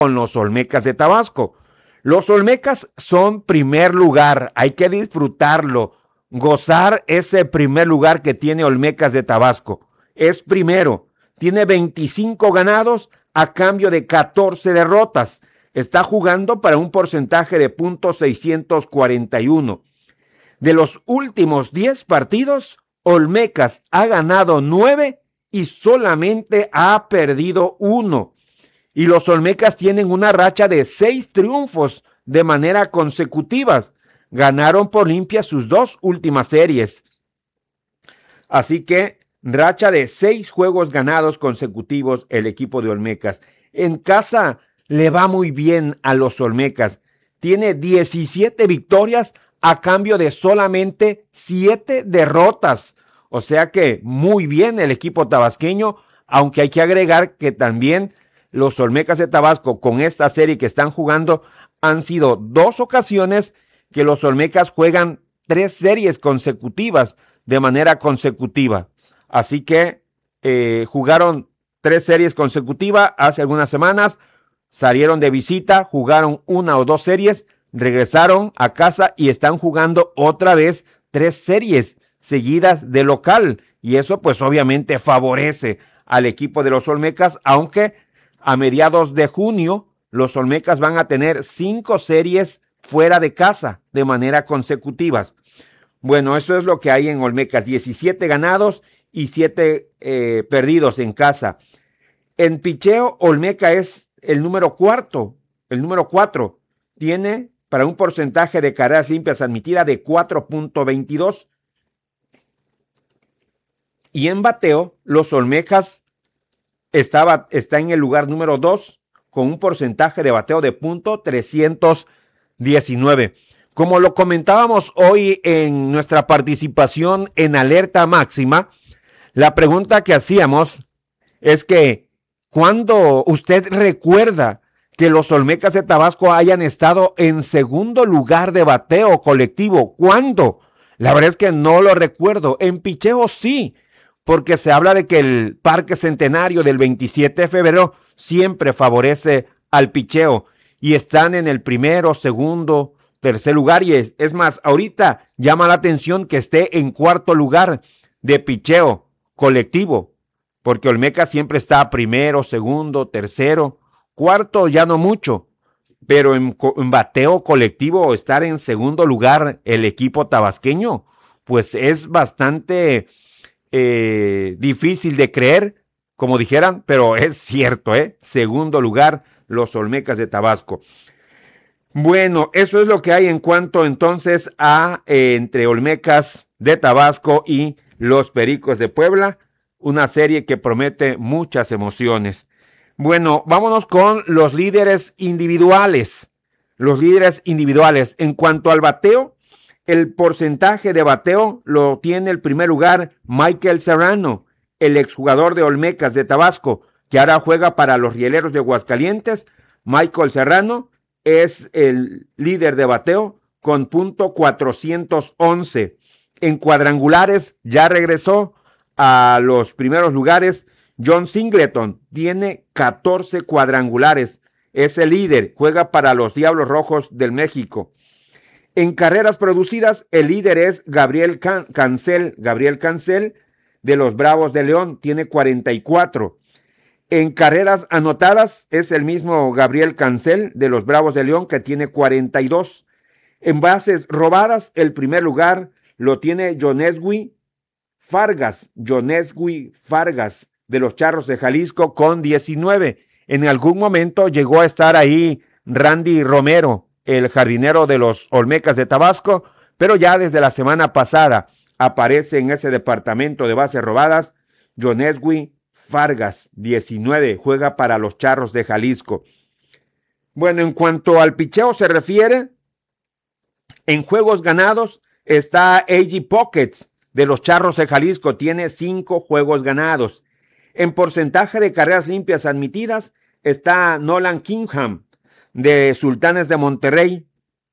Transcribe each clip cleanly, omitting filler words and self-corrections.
con los Olmecas de Tabasco. Los Olmecas son primer lugar, hay que disfrutarlo, gozar ese primer lugar que tiene Olmecas de Tabasco. Es primero, tiene 25 ganados a cambio de 14 derrotas. Está jugando para un porcentaje de .641. De los últimos 10 partidos, Olmecas ha ganado 9 y solamente ha perdido 1. Y los Olmecas tienen una racha de 6 triunfos de manera consecutivas. Ganaron por limpia sus 2 últimas series. Así que racha de 6 juegos ganados consecutivos el equipo de Olmecas. En casa le va muy bien a los Olmecas. Tiene 17 victorias a cambio de solamente 7 derrotas. O sea que muy bien el equipo tabasqueño, aunque hay que agregar que también los Olmecas de Tabasco con esta serie que están jugando han sido 2 ocasiones que los Olmecas juegan 3 series consecutivas de manera consecutiva. Así que jugaron 3 series consecutivas hace algunas semanas, salieron de visita, jugaron 1 o 2 series, regresaron a casa y están jugando otra vez 3 series seguidas de local. Y eso pues obviamente favorece al equipo de los Olmecas, aunque a mediados de junio los Olmecas van a tener 5 series fuera de casa de manera consecutivas. Bueno, eso es lo que hay en Olmecas, 17 ganados y 7 perdidos en casa. En picheo, Olmeca es el número 4, tiene para un porcentaje de carreras limpias admitida de 4.22. Y en bateo, los Olmecas está en el lugar número 2 con un porcentaje de bateo de .319. Como lo comentábamos hoy en nuestra participación en Alerta Máxima, la pregunta que hacíamos es que ¿cuándo usted recuerda que los Olmecas de Tabasco hayan estado en segundo lugar de bateo colectivo? ¿Cuándo? La verdad es que no lo recuerdo. En picheo sí, porque se habla de que el Parque Centenario del 27 de febrero siempre favorece al picheo y están en el primero, segundo, tercer lugar y es más, ahorita llama la atención que esté en cuarto lugar de picheo colectivo, porque Olmeca siempre está primero, segundo, tercero, cuarto ya no mucho, pero en bateo colectivo estar en segundo lugar el equipo tabasqueño, pues es bastante difícil de creer, como dijeran, pero es cierto, segundo lugar los Olmecas de Tabasco. Bueno, eso es lo que hay en cuanto entonces a entre Olmecas de Tabasco y los Pericos de Puebla, una serie que promete muchas emociones. Bueno, vámonos con los líderes individuales. Los líderes individuales. En cuanto al bateo, el porcentaje de bateo lo tiene el primer lugar Michael Serrano, el exjugador de Olmecas de Tabasco, que ahora juega para los Rieleros de Aguascalientes. Michael Serrano es el líder de bateo con .411. En cuadrangulares ya regresó a los primeros lugares. John Singleton tiene 14 cuadrangulares. Es el líder, juega para los Diablos Rojos del México. En carreras producidas, el líder es Gabriel Cancel de los Bravos de León, tiene 44. En carreras anotadas es el mismo Gabriel Cancel de los Bravos de León que tiene 42. En bases robadas, el primer lugar lo tiene Yonesgui Fargas de los Charros de Jalisco con 19. En algún momento llegó a estar ahí Randy Romero, el jardinero de los Olmecas de Tabasco, pero ya desde la semana pasada aparece en ese departamento de bases robadas Yonesgui Fargas, 19, juega para los Charros de Jalisco. Bueno, en cuanto al picheo se refiere, en juegos ganados está A.G. Pockets de los Charros de Jalisco, tiene 5 juegos ganados. En porcentaje de carreras limpias admitidas está Nolan Kingham de Sultanes de Monterrey,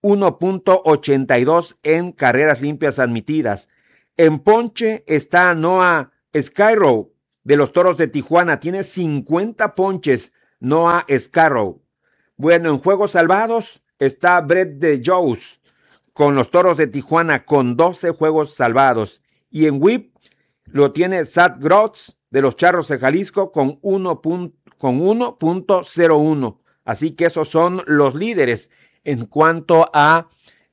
1.82 en carreras limpias admitidas. En ponche está Noah Skyrow de los Toros de Tijuana, tiene 50 ponches Noah Skyrow. Bueno, en juegos salvados está Brett de Joes con los Toros de Tijuana con 12 juegos salvados. Y en WHIP lo tiene Zach Grotz de los Charros de Jalisco con 1.01. Así que esos son los líderes en cuanto a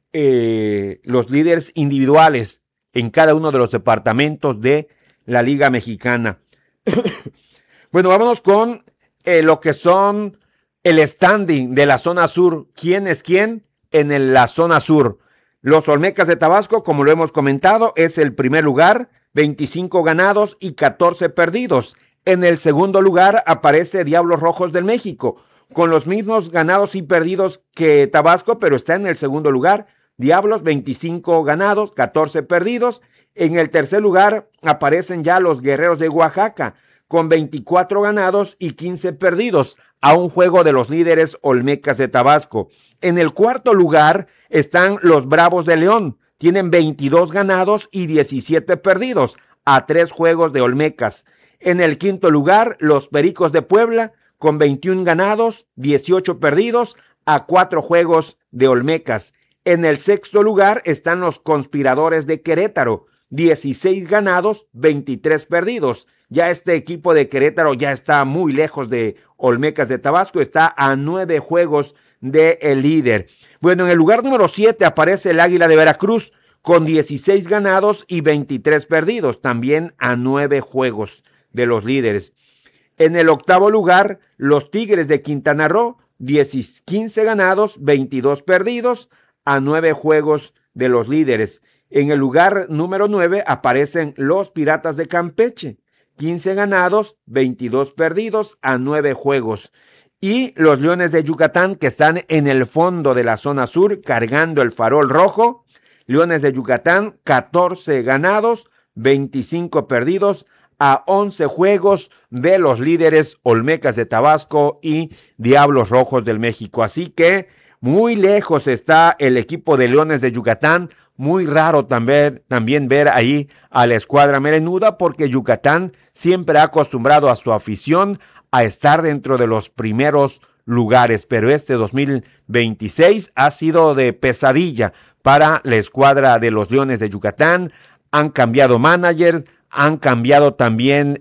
los líderes individuales en cada uno de los departamentos de la Liga Mexicana. Bueno, vámonos con lo que son el standing de la zona sur. ¿Quién es quién en la zona sur? Los Olmecas de Tabasco, como lo hemos comentado, es el primer lugar, 25 ganados y 14 perdidos. En el segundo lugar aparece Diablos Rojos del México, con los mismos ganados y perdidos que Tabasco, pero está en el segundo lugar. Diablos, 25 ganados, 14 perdidos. En el tercer lugar aparecen ya los Guerreros de Oaxaca, con 24 ganados y 15 perdidos, a un juego de los líderes Olmecas de Tabasco. En el cuarto lugar están los Bravos de León, tienen 22 ganados y 17 perdidos, a 3 juegos de Olmecas. En el quinto lugar, los Pericos de Puebla, con 21 ganados, 18 perdidos, a 4 juegos de Olmecas. En el sexto lugar están los Conspiradores de Querétaro, 16 ganados, 23 perdidos. Ya este equipo de Querétaro ya está muy lejos de Olmecas de Tabasco, está a 9 juegos del líder. Bueno, en el lugar número 7 aparece el Águila de Veracruz con 16 ganados y 23 perdidos, también a 9 juegos de los líderes. En el octavo lugar, los Tigres de Quintana Roo, 15 ganados, 22 perdidos, a 9 juegos de los líderes. En el lugar número 9 aparecen los Piratas de Campeche, 15 ganados, 22 perdidos, a 9 juegos. Y los Leones de Yucatán, que están en el fondo de la zona sur, cargando el farol rojo. Leones de Yucatán, 14 ganados, 25 perdidos, a 11 juegos de los líderes Olmecas de Tabasco y Diablos Rojos del México. Así que muy lejos está el equipo de Leones de Yucatán. Muy raro también ver ahí a la escuadra melenuda, porque Yucatán siempre ha acostumbrado a su afición a estar dentro de los primeros lugares, pero este 2026 ha sido de pesadilla para la escuadra de los Leones de Yucatán. Han cambiado managers, han cambiado también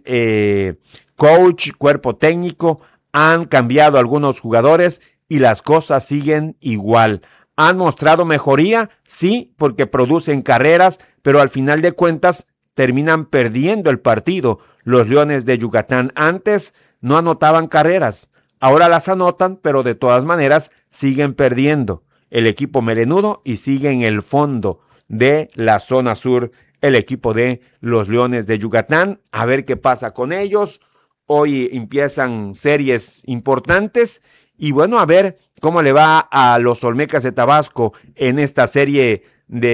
coach, cuerpo técnico, han cambiado algunos jugadores y las cosas siguen igual. ¿Han mostrado mejoría? Sí, porque producen carreras, pero al final de cuentas terminan perdiendo el partido. Los Leones de Yucatán antes no anotaban carreras, ahora las anotan, pero de todas maneras siguen perdiendo. El equipo melenudo y sigue en el fondo de la zona sur, el equipo de los Leones de Yucatán. A ver qué pasa con ellos. Hoy empiezan series importantes y bueno, a ver cómo le va a los Olmecas de Tabasco en esta serie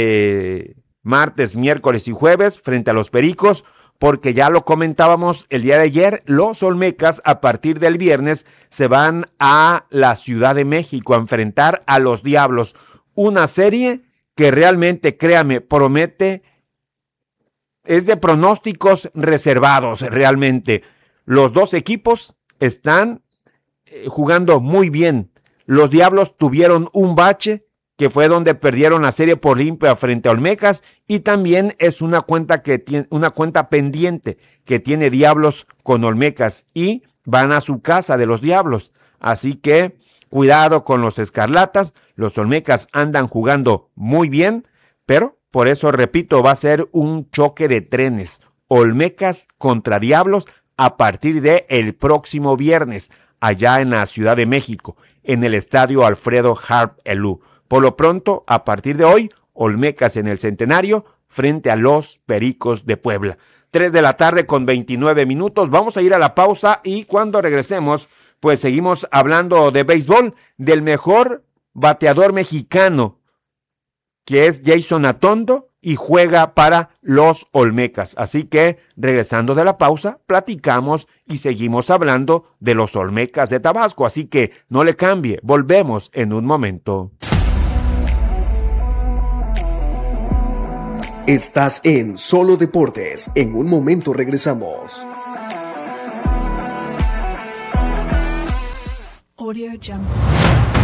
de martes, miércoles y jueves frente a los Pericos, porque ya lo comentábamos el día de ayer, los Olmecas a partir del viernes se van a la Ciudad de México a enfrentar a los Diablos. Una serie que realmente, créame, promete, es de pronósticos reservados realmente. Los dos equipos están jugando muy bien. Los Diablos tuvieron un bache que fue donde perdieron la serie por limpia frente a Olmecas, y también es una cuenta pendiente que tiene Diablos con Olmecas y van a su casa de los Diablos. Así que cuidado con los Escarlatas. Los Olmecas andan jugando muy bien, pero por eso repito, va a ser un choque de trenes. Olmecas contra Diablos a partir de el próximo viernes, allá en la Ciudad de México, en el estadio Alfredo Harp Elú. Por lo pronto, a partir de hoy, Olmecas en el Centenario frente a los Pericos de Puebla. 3 de la tarde con 29 minutos. Vamos a ir a la pausa y cuando regresemos, pues seguimos hablando de béisbol, del mejor bateador mexicano, que es Jason Atondo, y juega para los Olmecas. Así que, regresando de la pausa, platicamos y seguimos hablando de los Olmecas de Tabasco. Así que no le cambie, volvemos en un momento. Estás en Solo Deportes. En un momento regresamos. Audio Jungle.